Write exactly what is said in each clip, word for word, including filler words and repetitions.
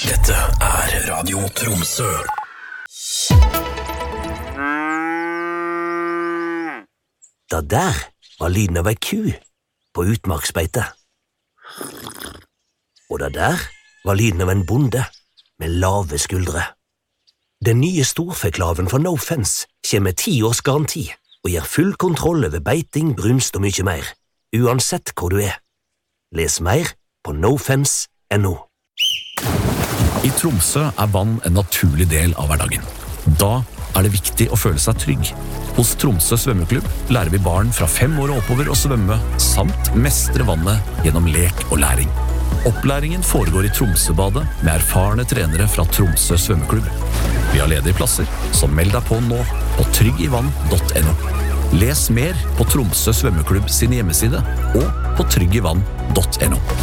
Dette er Radio Tromsø. Da der var lyden av ei ku på utmarksbeite. Og da der var lyden av en bonde med lave skuldre. Den nye storfeklaven fra No Fence kommer med ti års garanti og gir full kontroll over beiting, brunst og mye mer, uansett hvor du er. Les mer på nofence punktum no. I Tromsø er vann en naturlig del av hverdagen. Da er det viktig å føle seg trygg. Hos Tromsø svømmeklubb lærer vi barn fra fem år og oppover å svømme, samt mestre vannet gjennom lek og læring. Opplæringen foregår i Tromsøbadet med erfarne trenere fra Tromsø svømmeklubb. Vi har ledige plasser, så meld deg på nå på tryggivann punktum no. Les mer på Tromsø svømmeklubb sin hjemmeside og på tryggivann punktum no.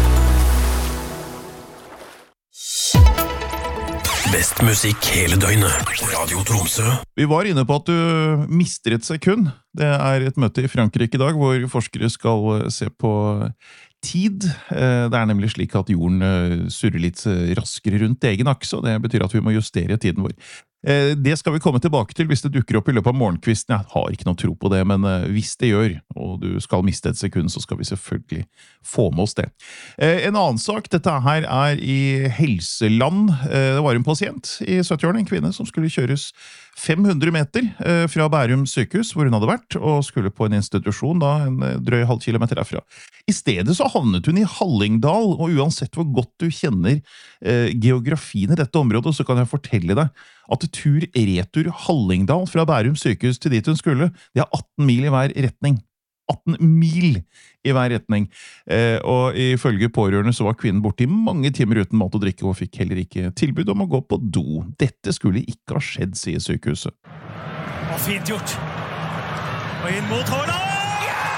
Best musikk hele døgnet. Radio Tromsø. Vi var inne på at du mister et sekund. Det er et møte i Frankrike i dag, hvor forskere skal se på tid. Det er nemlig slik at jorden surrer litt raskere rundt egen akse, og det betyr at vi må justere tiden vår. Det skal vi komme tilbake til hvis det dukker opp i løpet av morgenkvisten. Jeg har ikke noe tro på det, men hvis det gjør, og du skal miste et sekund, så skal vi selvfølgelig få med oss det. En annen sak, dette her er i Helseland. Det var en pasient i sytti-årene, en kvinne som skulle kjøres fem hundre meter fra Bærum sykehus, hvor hun hadde vært, og skulle på en institusjon da, en drøy halv kilometer derfra. I stedet så havnet hun i Hallingdal, og uansett hvor godt du kjenner eh, geografien i dette området, så kan jeg fortelle deg at tur-retur Hallingdal fra Bærum sykehus til dit hun skulle, det er atten mil i hver retning. atten mil i hver retning. Eh, og ifølge pårørende så var kvinnen borte i mange timer uten mat og drikke, og fikk heller ikke tilbud om å gå på do. Dette skulle ikke ha skjedd, sier sykehuset. Og fint gjort. Og inn mot Haaland!